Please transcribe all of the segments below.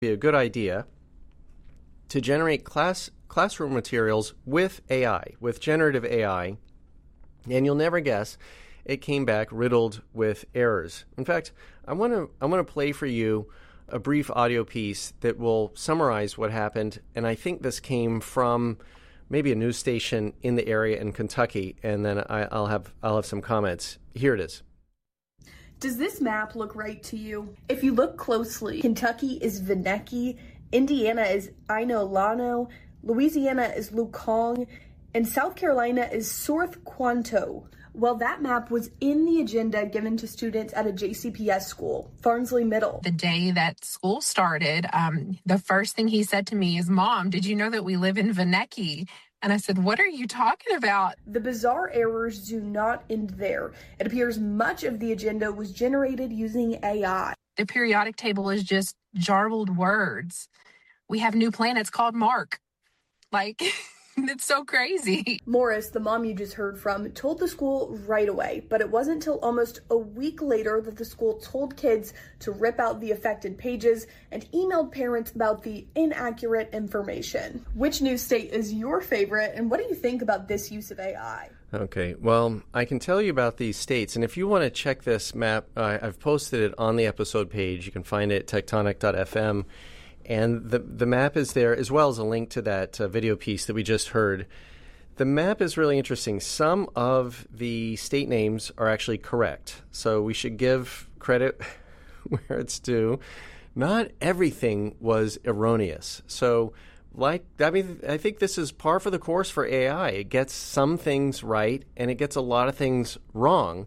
be a good idea to generate classroom materials with AI, with generative AI, and you'll never guess it came back riddled with errors. In fact, I want to play for you a brief audio piece that will summarize what happened, and I think this came from maybe a news station in the area in Kentucky, and then I'll have some comments. Here it is. Does this map look right to you? If you look closely, Kentucky is Veneki, Indiana is Inolano, Louisiana is Lukong, and South Carolina is South Quanto. Well, that map was in the agenda given to students at a JCPS school, Farnsley Middle. The day that school started, the first thing he said to me is, "Mom, did you know that we live in Veneki?" And I said, "What are you talking about?" The bizarre errors do not end there. It appears much of the agenda was generated using AI. The periodic table is just jarbled words. We have new planets called Mark. Like, it's so crazy. Morris, the mom you just heard from, told the school right away, but it wasn't until almost a week later that the school told kids to rip out the affected pages and emailed parents about the inaccurate information. Which news state is your favorite, and what do you think about this use of AI? Okay, well, I can tell you about these states, and if you want to check this map, I've posted it on the episode page. You can find it at tectonic.fm. And the map is there, as well as a link to that video piece that we just heard. The map is really interesting. Some of the state names are actually correct, so we should give credit where it's due. Not everything was erroneous. So, I think this is par for the course for AI. It gets some things right, and it gets a lot of things wrong.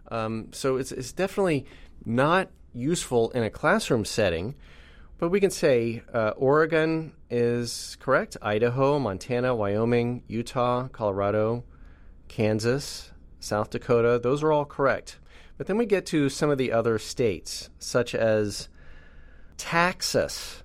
So it's definitely not useful in a classroom setting. But we can say Oregon is correct, Idaho, Montana, Wyoming, Utah, Colorado, Kansas, South Dakota, those are all correct. But then we get to some of the other states, such as Texas,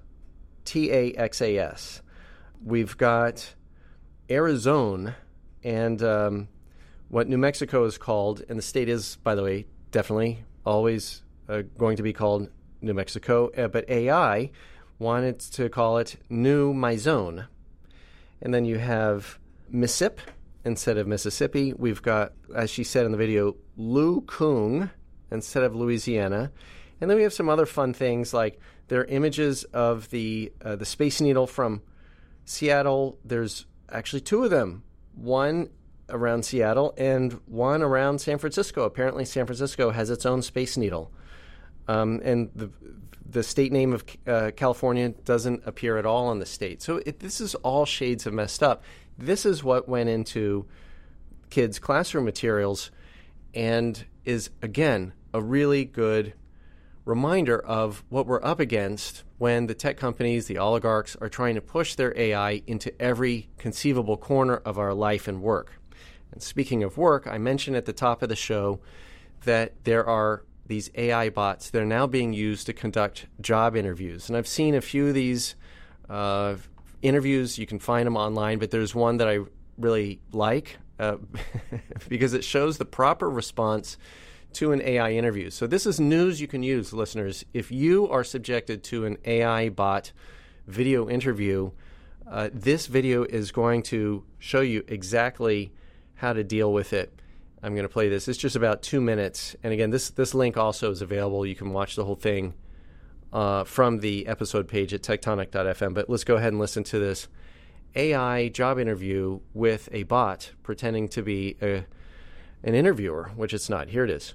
Taxas. We've got Arizona, and what New Mexico is called, and the state is, by the way, definitely always going to be called New Mexico, but AI wanted to call it New Mizone. And then you have Mississippi instead of Mississippi. We've got, as she said in the video, Lukung instead of Louisiana. And then we have some other fun things, like there are images of the Space Needle from Seattle. There's actually two of them, one around Seattle and one around San Francisco. Apparently San Francisco has its own Space Needle. And the state name of California doesn't appear at all on the state. So this is all shades of messed up. This is what went into kids' classroom materials and is, again, a really good reminder of what we're up against when the tech companies, the oligarchs, are trying to push their AI into every conceivable corner of our life and work. And speaking of work, I mentioned at the top of the show that there are these AI bots that are now being used to conduct job interviews. And I've seen a few of these interviews. You can find them online, but there's one that I really like because it shows the proper response to an AI interview. So this is news you can use, listeners. If you are subjected to an AI bot video interview, this video is going to show you exactly how to deal with it. I'm going to play this. It's just about 2 minutes. And again, this link also is available. You can watch the whole thing from the episode page at tectonic.fm. But let's go ahead and listen to this AI job interview with a bot pretending to be an interviewer, which it's not. Here it is.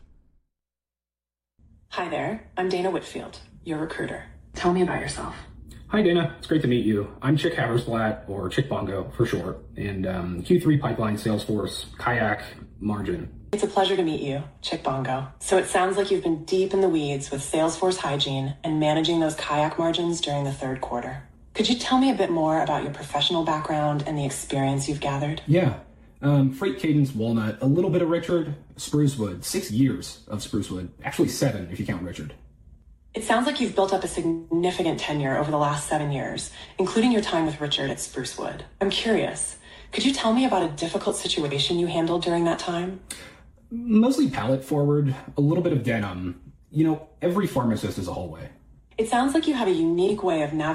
Hi there. I'm Dana Whitfield, your recruiter. Tell me about yourself. Hi, Dana. It's great to meet you. I'm Chick Haversblatt, or Chick Bongo for short, and Q3 Pipeline Salesforce, Kayak, Margin. It's a pleasure to meet you, Chick Bongo. So it sounds like you've been deep in the weeds with Salesforce hygiene and managing those Kayak margins during the third quarter. Could you tell me a bit more about your professional background and the experience you've gathered? Yeah. Freight Cadence, Walnut, a little bit of Richard, Sprucewood, 6 years of Sprucewood, actually 7 if you count Richard. It sounds like you've built up a significant tenure over the last 7 years, including your time with Richard at Sprucewood. I'm curious, could you tell me about a difficult situation you handled during that time? Mostly pallet forward, a little bit of denim. You know, every pharmacist is a hallway. It sounds like you have a unique way of navigating